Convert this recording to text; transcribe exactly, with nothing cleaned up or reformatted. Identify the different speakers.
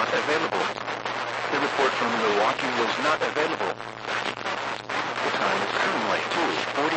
Speaker 1: not available. The report from Milwaukee was not available. The time is currently two forty.